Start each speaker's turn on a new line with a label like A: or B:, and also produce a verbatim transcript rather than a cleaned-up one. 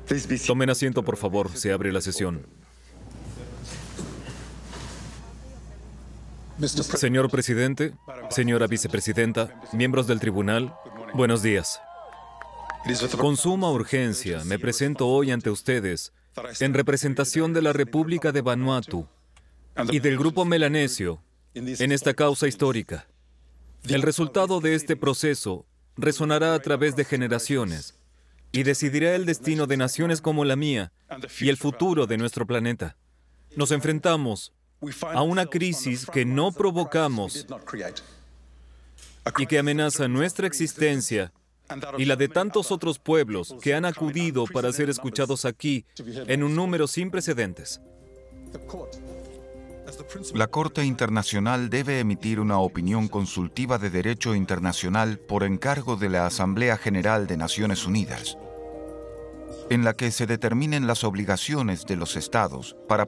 A: Tomen asiento, por favor. Se abre la sesión. Señor presidente, señora vicepresidenta, miembros del tribunal, buenos días. Con suma urgencia, me presento hoy ante ustedes en representación de la República de Vanuatu y del Grupo Melanesio en esta causa histórica. El resultado de este proceso resonará a través de generaciones y decidirá el destino de naciones como la mía y el futuro de nuestro planeta. Nos enfrentamos a una crisis que no provocamos y que amenaza nuestra existencia y la de tantos otros pueblos que han acudido para ser escuchados aquí en un número sin precedentes.
B: La Corte Internacional debe emitir una opinión consultiva de derecho internacional por encargo de la Asamblea General de Naciones Unidas, en la que se determinen las obligaciones de los Estados para